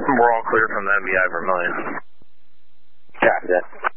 We're all clear from the MBI Vermilion. Copy that.